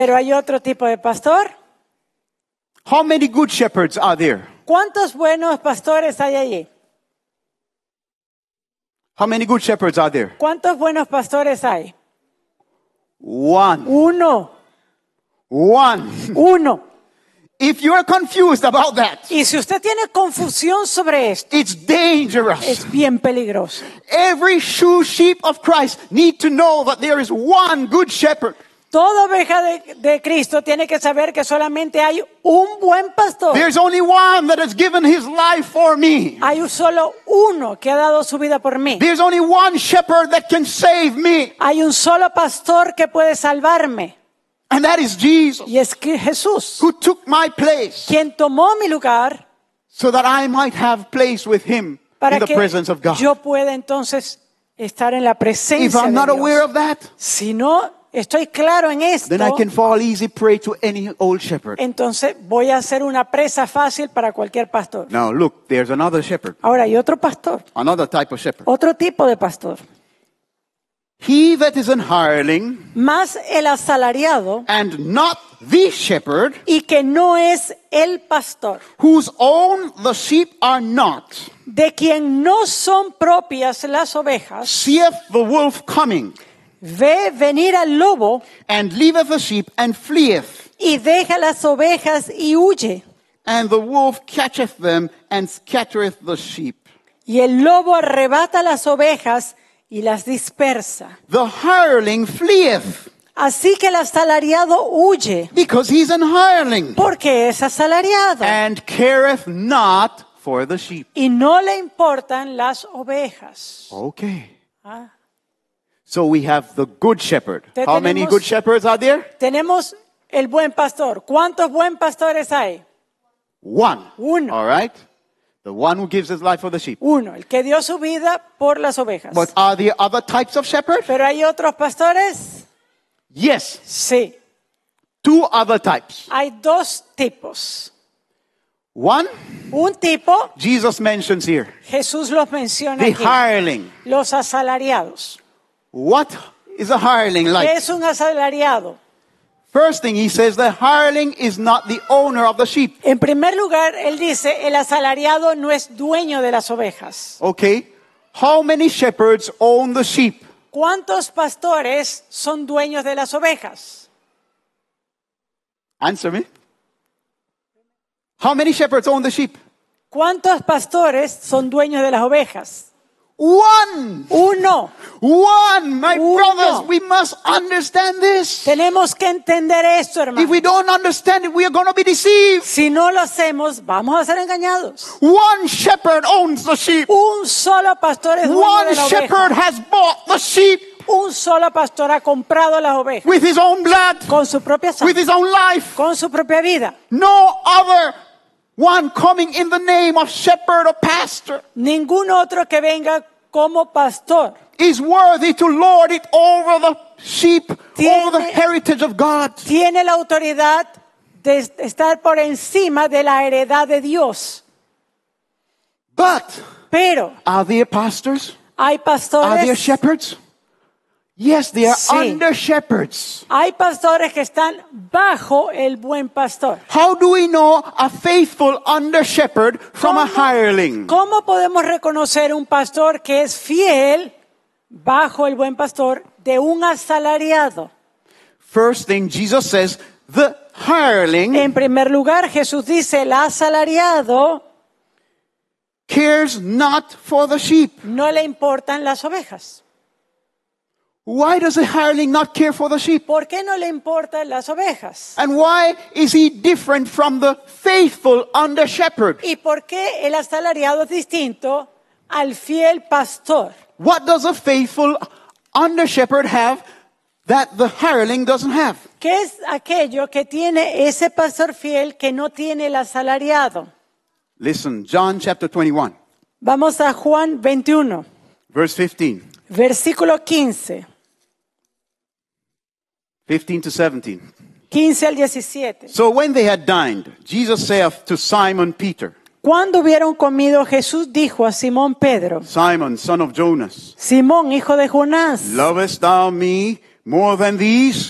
Pero hay otro tipo de pastor. How many good shepherds are there? ¿Cuántos buenos pastores hay allí? How many good shepherds are there? ¿Cuántos buenos pastores hay? One. Uno. If you're confused about that, Y si usted tiene confusión sobre esto, it's dangerous. es bien peligroso. Every true sheep of Christ need to know that there is one good shepherd. Toda oveja de Cristo tiene que saber que solamente hay un buen pastor. There's only one that has given his life for me. Hay solo uno que ha dado su vida por mí. There's only one shepherd that can save me. Hay un solo pastor que puede salvarme. And that is Jesus, Y es que Jesús, who took my place quien tomó mi lugar so that I might have place with him para in the que presence of God. yo pueda entonces estar en la If presencia I'm de not aware Dios. of that, Si no estoy claro en esto, then I can fall easy prey to any old shepherd. entonces voy a ser una presa fácil para cualquier pastor. Now look, there's another shepherd, Ahora hay otro pastor, another type of shepherd. otro tipo de pastor. He that is an hireling Más el asalariado and not the shepherd, y que no es el pastor, whose own the sheep are not, de quien no son propias las ovejas, seeth the wolf coming, ve venir al lobo and leaveth the sheep and fleeth. y deja las ovejas y huye. And the wolf catcheth them and scattereth the sheep. Y el lobo arrebata las ovejas y las dispersa. The hireling fleeth, Así que el asalariado huye, because he's an hireling, porque es asalariado and careth not for the sheep. y no le importan las ovejas. Okay. Ah. So we have the good shepherd. Te How many tenemos- good shepherds are there? Tenemos el buen pastor. ¿Cuántos buen pastores hay? One. Uno. All right. The one who gives his life for the sheep. Uno, el que dio su vida por las ovejas. But are there other types of shepherds? ¿Pero hay otros pastores? Yes. Sí. Two other types. Hay dos tipos. One, Un tipo, Jesus mentions here. Jesús los menciona The aquí, hireling. los asalariados. What is a hireling ¿Qué like? es un asalariado? First thing he says, the hireling is not the owner of the sheep. En primer lugar, él dice, el asalariado no es dueño de las ovejas. Okay. How many shepherds own the sheep? ¿Cuántos pastores son dueños de las ovejas? Answer me. How many shepherds own the sheep? ¿Cuántos pastores son dueños de las ovejas? One. Uno. One. My Uno. brothers, we must understand this. Tenemos que entender esto, If hermano. we don't understand it, we are going to be deceived. Si no lo hacemos, vamos a ser engañados. One shepherd owns the sheep. Un solo pastor es dueño One de la shepherd oveja. has bought the sheep Un solo pastor ha comprado las ovejas with his own blood, con su propia with sangre, his own life. con su propia vida. No other one coming in the name of shepherd or pastor Ningún otro que venga como pastor is worthy to lord it over the sheep, over the Tiene- heritage of God. tiene la autoridad de estar por encima de la heredad de Dios. But Pero are there pastors? hay Are there pastores, shepherds? Yes, they are Sí. under shepherds. hay pastores que están bajo el buen pastor. How do we know a faithful under shepherd from a hireling? ¿Cómo podemos reconocer un pastor que es fiel bajo el buen pastor de un asalariado? First thing Jesus says, the hireling En primer lugar, Jesús dice, el asalariado cares not for the sheep. no le importan las ovejas. Why does the hireling not care for the sheep? ¿Por qué no le importan las ovejas? And why is he different from the faithful under shepherd? ¿Y por qué el asalariado es distinto al fiel pastor? What does a faithful under shepherd have that the hireling doesn't have? ¿Qué es aquello que tiene ese pastor fiel que no tiene el asalariado? Listen, John chapter 21, Vamos a Juan 21, verse 15. versículo 15 to 17. 15 al 17. So when they had dined, Jesus saith to Simon Peter, Cuando hubieron comido, Jesús dijo a Simón Pedro, Simon, son of Jonas, Simón, hijo de Jonás, lovest thou me more than these?